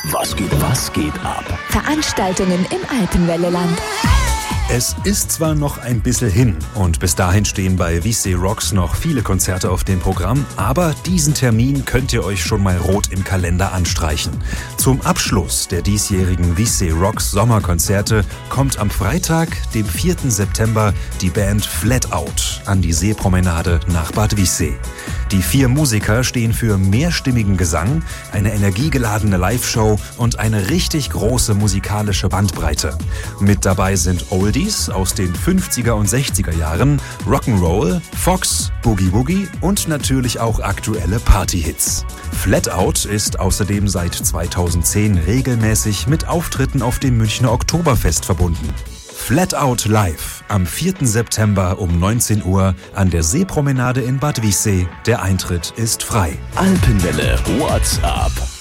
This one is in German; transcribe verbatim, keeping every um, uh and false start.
Was geht, was geht ab? Veranstaltungen im Alpenwelleland. Es ist zwar noch ein bisschen hin und bis dahin stehen bei Vissey Rocks noch viele Konzerte auf dem Programm, aber diesen Termin könnt ihr euch schon mal rot im Kalender anstreichen. Zum Abschluss der diesjährigen Vissey Rocks Sommerkonzerte kommt am Freitag, dem vierten September, die Band Flat Out an die Seepromenade nach Bad Vissey. Die vier Musiker stehen für mehrstimmigen Gesang, eine energiegeladene Live-Show und eine richtig große musikalische Bandbreite. Mit dabei sind Oldies aus den fünfziger und sechziger Jahren, Rock'n'Roll, Fox, Boogie Woogie und natürlich auch aktuelle Partyhits. Flat Out ist außerdem seit zweitausendzehn regelmäßig mit Auftritten auf dem Münchner Oktoberfest verbunden. Flat Out live am vierten September um neunzehn Uhr an der Seepromenade in Bad Vissey. Der Eintritt ist frei. Alpenwelle WhatsApp.